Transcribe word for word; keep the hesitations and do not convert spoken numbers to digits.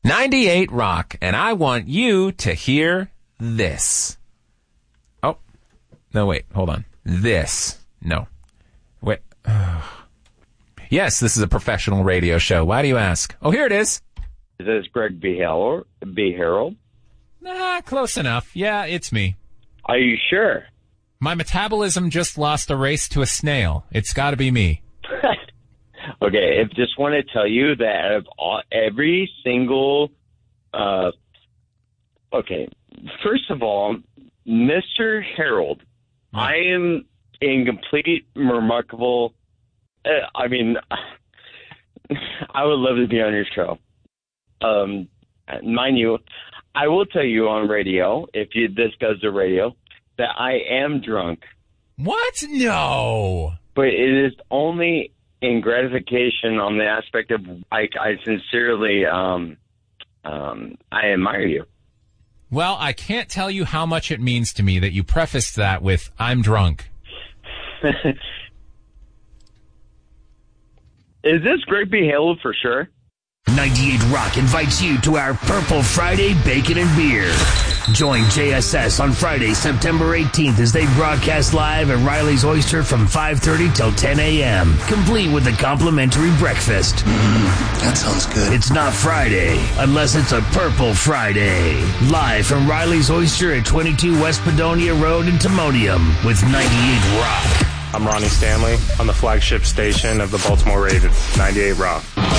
ninety-eight Rock, and I want you to hear this. Oh, no, wait, hold on. This. No. Wait. Yes, this is a professional radio show. Why do you ask? Oh, here it is. Is this Greg B. Harold? B. Harold? Nah, close enough. Yeah, it's me. Are you sure? My metabolism just lost a race to a snail. It's got to be me. Okay, I just want to tell you that out of all, every single, uh, okay, first of all, Mister Harold, mm. I am in complete remarkable, uh, I mean, I would love to be on your show. Um, mind you, I will tell you on radio, if you, this goes to radio, that I am drunk. What? No. But it is only in gratification on the aspect of I, I sincerely, um, um, I admire you. Well, I can't tell you how much it means to me that you prefaced that with, I'm drunk. Is this Greg B. Harold for sure? ninety-eight Rock invites you to our Purple Friday Bacon and Beer. Join J S S on Friday, September eighteenth as they broadcast live at Riley's Oyster from five thirty till ten a.m., complete with a complimentary breakfast. Mm, that sounds good. It's not Friday unless it's a Purple Friday. Live from Riley's Oyster at twenty-two West Padonia Road in Timonium with ninety-eight Rock. I'm Ronnie Stanley on the flagship station of the Baltimore Ravens, ninety-eight Rock.